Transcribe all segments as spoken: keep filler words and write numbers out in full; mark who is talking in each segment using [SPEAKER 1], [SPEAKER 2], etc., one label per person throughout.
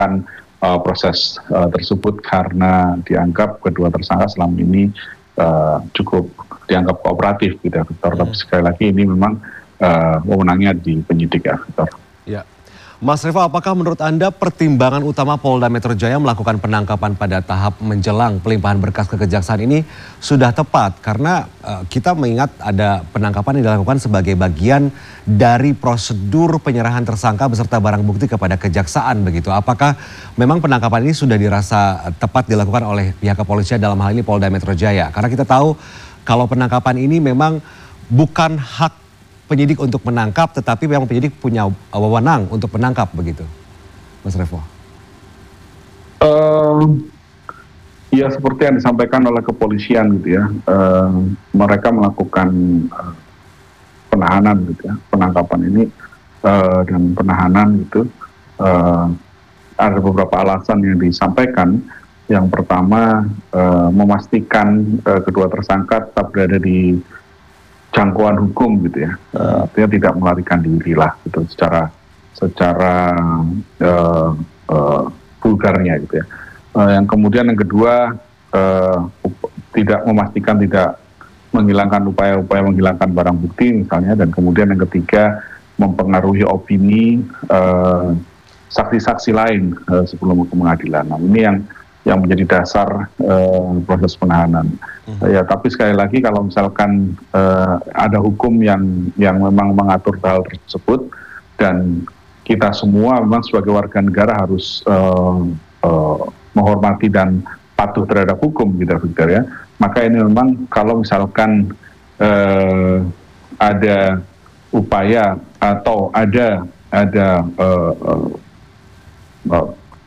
[SPEAKER 1] melakukan uh, proses uh, tersebut karena dianggap kedua tersangka selama ini uh, cukup dianggap kooperatif gitu ya, Victor. Hmm. Tapi sekali lagi ini memang uh, wewenangnya di penyidik ya, Victor.
[SPEAKER 2] Ya. Mas Revo, apakah menurut Anda pertimbangan utama Polda Metro Jaya melakukan penangkapan pada tahap menjelang pelimpahan berkas ke Kejaksaan ini sudah tepat? Karena uh, kita mengingat ada penangkapan yang dilakukan sebagai bagian dari prosedur penyerahan tersangka beserta barang bukti kepada Kejaksaan begitu. Apakah memang penangkapan ini sudah dirasa tepat dilakukan oleh pihak kepolisian dalam hal ini Polda Metro Jaya? Karena kita tahu kalau penangkapan ini memang bukan hak penyidik untuk menangkap, tetapi memang penyidik punya wewenang untuk menangkap begitu, Mas Revo.
[SPEAKER 1] Uh, ya seperti yang disampaikan oleh kepolisian gitu ya, uh, mereka melakukan uh, penahanan gitu ya, penangkapan ini uh, dan penahanan itu uh, ada beberapa alasan yang disampaikan. Yang pertama uh, memastikan uh, kedua tersangka tetap berada di jangkauan hukum gitu ya, uh, artinya tidak melarikan diri lah gitu secara secara uh, uh, vulgarnya gitu ya. Uh, yang kemudian yang kedua uh, tidak memastikan tidak menghilangkan upaya-upaya menghilangkan barang bukti misalnya, dan kemudian yang ketiga mempengaruhi opini uh, saksi-saksi lain uh, sebelum ke pengadilan. Nah ini yang yang menjadi dasar uh, proses penahanan. Uh, ya, tapi sekali lagi kalau misalkan uh, ada hukum yang yang memang mengatur hal tersebut dan kita semua memang sebagai warga negara harus uh, uh, menghormati dan patuh terhadap hukum gitu, Victor ya. Maka ini memang kalau misalkan uh, ada upaya atau ada ada uh, uh, uh,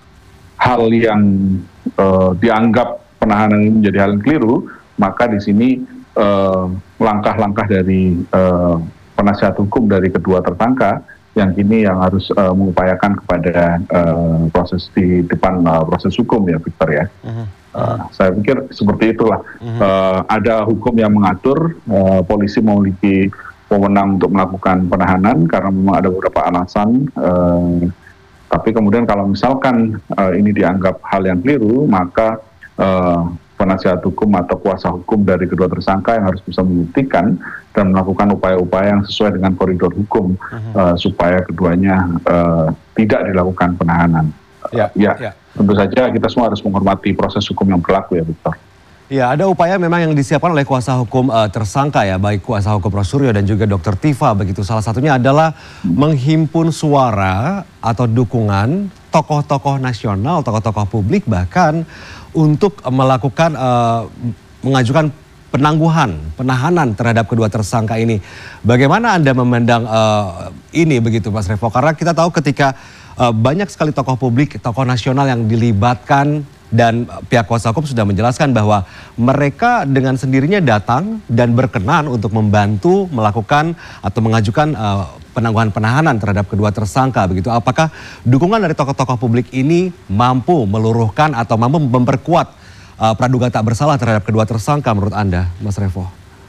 [SPEAKER 1] hal yang Uh, dianggap penahanan ini menjadi hal yang keliru, maka di sini uh, langkah-langkah dari uh, penasihat hukum dari kedua tersangka yang kini yang harus uh, mengupayakan kepada uh, proses di depan uh, proses hukum ya, Victor ya. Uh-huh. Uh, saya pikir seperti itulah. Uh-huh. Uh, ada hukum yang mengatur, uh, polisi memiliki wewenang untuk melakukan penahanan karena memang ada beberapa alasan. Uh, Tapi kemudian kalau misalkan uh, ini dianggap hal yang keliru, maka uh, penasihat hukum atau kuasa hukum dari kedua tersangka yang harus bisa membuktikan dan melakukan upaya-upaya yang sesuai dengan koridor hukum uh-huh. uh, supaya keduanya uh, tidak dilakukan penahanan. Ya, uh, ya, ya, tentu saja kita semua harus menghormati proses hukum yang berlaku ya, Victor.
[SPEAKER 2] Ya, ada upaya memang yang disiapkan oleh kuasa hukum uh, tersangka ya, baik kuasa hukum Rosuryo dan juga dokter Tifa begitu. Salah satunya adalah hmm. menghimpun suara atau dukungan tokoh-tokoh nasional, tokoh-tokoh publik bahkan untuk melakukan uh, mengajukan penangguhan, penahanan terhadap kedua tersangka ini. Bagaimana Anda memandang uh, ini begitu, Mas Revo? Karena kita tahu ketika uh, banyak sekali tokoh publik, tokoh nasional yang dilibatkan. Dan pihak kuasa hukum sudah menjelaskan bahwa mereka dengan sendirinya datang dan berkenan untuk membantu melakukan atau mengajukan uh, penangguhan penahanan terhadap kedua tersangka begitu. Apakah dukungan dari tokoh-tokoh publik ini mampu meluruhkan atau mampu memperkuat uh, praduga tak bersalah terhadap kedua tersangka menurut Anda, Mas Revo?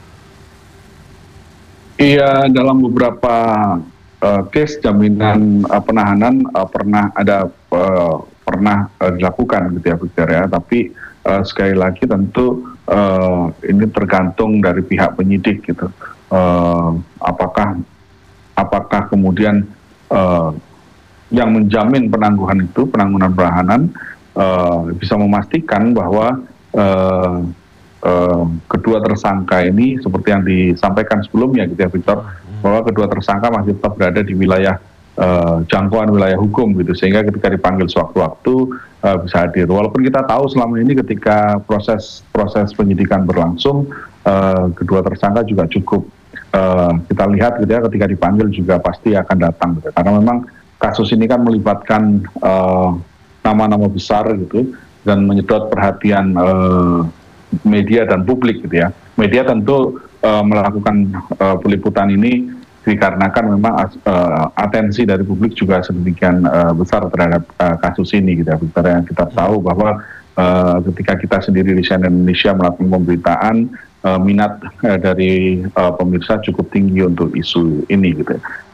[SPEAKER 1] Iya, dalam beberapa uh, case jaminan uh, penahanan uh, pernah ada uh, pernah uh, dilakukan gitu ya, Victor ya. Tapi uh, sekali lagi tentu uh, ini tergantung dari pihak penyidik gitu. Uh, apakah apakah kemudian uh, yang menjamin penangguhan itu, penangguhan penahanan uh, bisa memastikan bahwa uh, uh, kedua tersangka ini seperti yang disampaikan sebelumnya gitu ya, Victor, bahwa kedua tersangka masih tetap berada di wilayah Uh, jangkauan wilayah hukum gitu, sehingga ketika dipanggil sewaktu-waktu uh, bisa hadir. Walaupun kita tahu selama ini ketika proses proses penyidikan berlangsung, uh, kedua tersangka juga cukup uh, kita lihat gitu ya, ketika dipanggil juga pasti akan datang gitu. Karena memang kasus ini kan melibatkan uh, nama-nama besar gitu dan menyedot perhatian uh, media dan publik gitu ya. Media tentu uh, melakukan uh, peliputan ini dikarenakan memang uh, atensi dari publik juga sedemikian uh, besar terhadap uh, kasus ini gitu ya, Victor. Yang kita tahu bahwa uh, ketika kita sendiri di C N N Indonesia melakukan pemberitaan, uh, minat uh, dari uh, pemirsa cukup tinggi untuk isu ini gitu ya.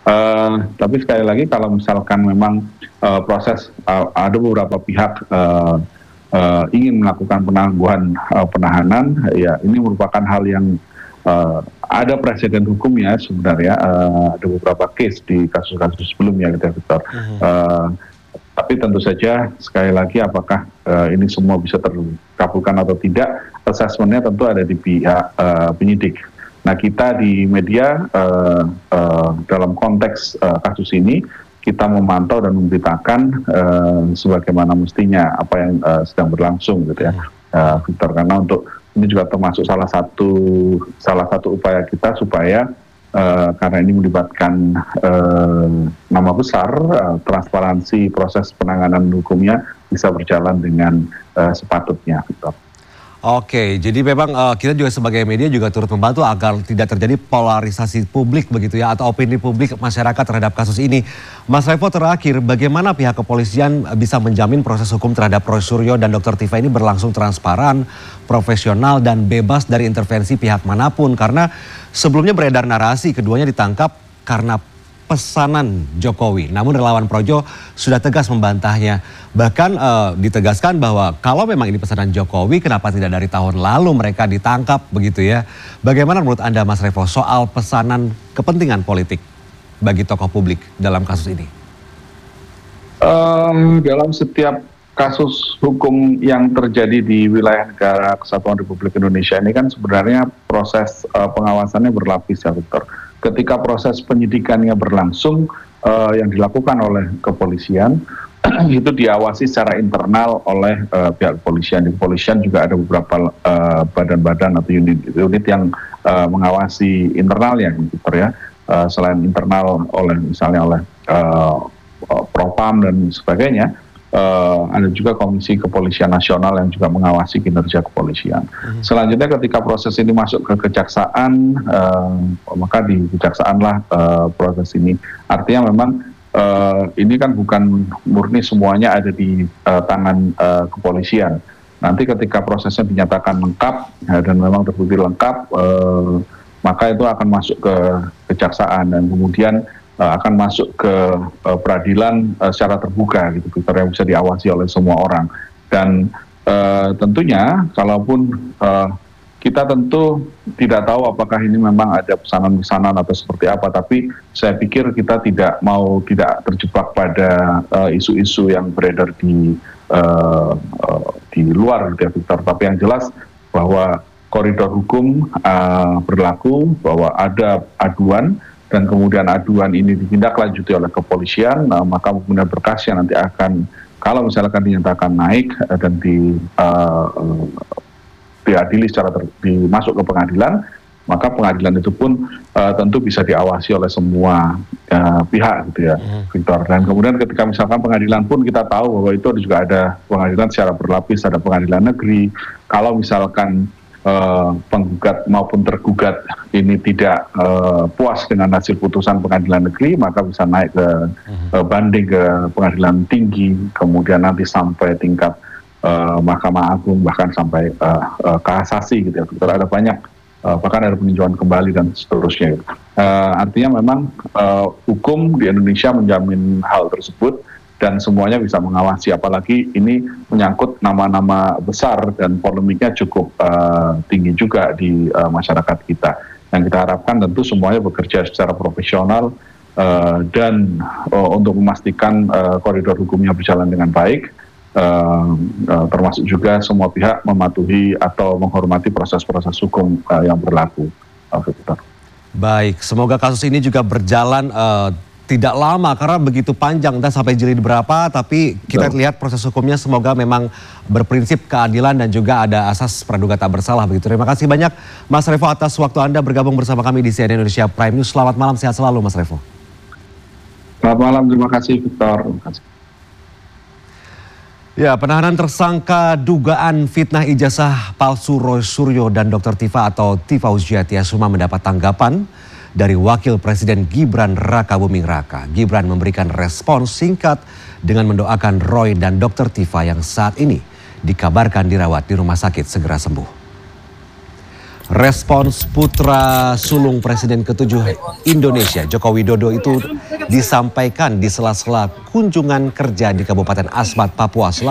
[SPEAKER 1] Uh, tapi sekali lagi kalau misalkan memang uh, proses uh, ada beberapa pihak uh, uh, ingin melakukan penangguhan uh, penahanan, ya ini merupakan hal yang uh, ada presiden hukumnya sebenarnya, uh, ada beberapa case di kasus-kasus sebelumnya gitu ya, Victor. Uh-huh. Uh, tapi tentu saja sekali lagi apakah uh, ini semua bisa terkabulkan atau tidak, asesmennya tentu ada di pihak uh, penyidik. Nah, kita di media uh, uh, dalam konteks uh, kasus ini kita memantau dan memberitakan uh, sebagaimana mestinya apa yang uh, sedang berlangsung gitu ya, uh, Victor, karena untuk ini juga termasuk salah satu salah satu upaya kita supaya uh, karena ini melibatkan uh, nama besar, uh, transparansi proses penanganan hukumnya bisa berjalan dengan uh, sepatutnya, Victor.
[SPEAKER 2] Oke, jadi memang uh, kita juga sebagai media juga turut membantu agar tidak terjadi polarisasi publik begitu ya, atau opini publik masyarakat terhadap kasus ini. Mas Revo, terakhir, bagaimana pihak kepolisian bisa menjamin proses hukum terhadap Roy Suryo dan dokter Tifa ini berlangsung transparan, profesional, dan bebas dari intervensi pihak manapun? Karena sebelumnya beredar narasi keduanya ditangkap karena pesanan Jokowi. Namun relawan Projo sudah tegas membantahnya. Bahkan uh, ditegaskan bahwa kalau memang ini pesanan Jokowi, kenapa tidak dari tahun lalu mereka ditangkap begitu ya. Bagaimana menurut Anda, Mas Revo, soal pesanan kepentingan politik bagi tokoh publik dalam kasus ini?
[SPEAKER 1] Um, dalam setiap kasus hukum yang terjadi di wilayah negara Kesatuan Republik Indonesia ini kan sebenarnya proses uh, pengawasannya berlapis ya, Victor. Ketika proses penyidikannya berlangsung, uh, yang dilakukan oleh kepolisian, itu diawasi secara internal oleh uh, pihak kepolisian. Di kepolisian juga ada beberapa uh, badan-badan atau unit-unit yang uh, mengawasi internalnya, gitu ya. Uh, selain internal oleh misalnya oleh uh, Propam dan sebagainya, Uh, ada juga Komisi Kepolisian Nasional yang juga mengawasi kinerja kepolisian. Hmm. Selanjutnya ketika proses ini masuk ke kejaksaan, uh, maka di kejaksaanlah uh, proses ini. Artinya memang uh, ini kan bukan murni semuanya ada di uh, tangan uh, kepolisian. Nanti ketika prosesnya dinyatakan lengkap ya, dan memang terbukti lengkap, uh, maka itu akan masuk ke kejaksaan dan kemudian Uh, akan masuk ke uh, peradilan uh, secara terbuka gitu, Victor, yang bisa diawasi oleh semua orang. Dan uh, tentunya kalaupun uh, kita tentu tidak tahu apakah ini memang ada pesanan-pesanan atau seperti apa, tapi saya pikir kita tidak mau tidak terjebak pada uh, isu-isu yang beredar di uh, uh, di luar gitu ya, Victor. Tapi yang jelas bahwa koridor hukum uh, berlaku, bahwa ada aduan, dan kemudian aduan ini ditindaklanjuti oleh kepolisian, nah, maka kemudian berkasnya nanti akan, kalau misalkan dinyatakan naik uh, dan di, uh, uh, diadili secara ter, dimasuk ke pengadilan, maka pengadilan itu pun uh, tentu bisa diawasi oleh semua uh, pihak gitu ya, hmm. Victor. Dan kemudian ketika misalkan pengadilan pun kita tahu bahwa itu juga ada pengadilan secara berlapis, ada pengadilan negeri. Kalau misalkan Uh, penggugat maupun tergugat ini tidak uh, puas dengan hasil putusan pengadilan negeri, maka bisa naik ke uh, banding ke pengadilan tinggi, kemudian nanti sampai tingkat uh, Mahkamah Agung, bahkan sampai uh, uh, kasasi gitu ya. Ada banyak, uh, bahkan ada peninjauan kembali dan seterusnya. Uh, artinya memang uh, hukum di Indonesia menjamin hal tersebut dan semuanya bisa mengawasi, apalagi ini menyangkut nama-nama besar dan polemiknya cukup uh, tinggi juga di uh, masyarakat kita. Yang kita harapkan tentu semuanya bekerja secara profesional uh, dan uh, untuk memastikan uh, koridor hukumnya berjalan dengan baik, uh, uh, termasuk juga semua pihak mematuhi atau menghormati proses-proses hukum uh, yang berlaku. Uh,
[SPEAKER 2] Baik, semoga kasus ini juga berjalan uh, tidak lama karena begitu panjang, entah sampai jilid berapa, tapi kita lihat proses hukumnya semoga memang berprinsip keadilan dan juga ada asas praduga tak bersalah begitu. Terima kasih banyak Mas Revo atas waktu Anda bergabung bersama kami di C N N Indonesia Prime News. Selamat malam, sehat selalu Mas Revo.
[SPEAKER 1] Selamat malam, terima kasih Victor. Terima kasih.
[SPEAKER 2] Ya, penahanan tersangka dugaan fitnah ijazah palsu Roy Suryo dan dokter Tifa atau Tifa Uzziatiasuma mendapat tanggapan dari Wakil Presiden Gibran Rakabuming Raka. Gibran memberikan respons singkat dengan mendoakan Roy dan dokter Tifa yang saat ini dikabarkan dirawat di rumah sakit segera sembuh. Respons putra sulung Presiden ketujuh Indonesia Joko Widodo itu disampaikan di sela-sela kunjungan kerja di Kabupaten Asmat, Papua Selatan.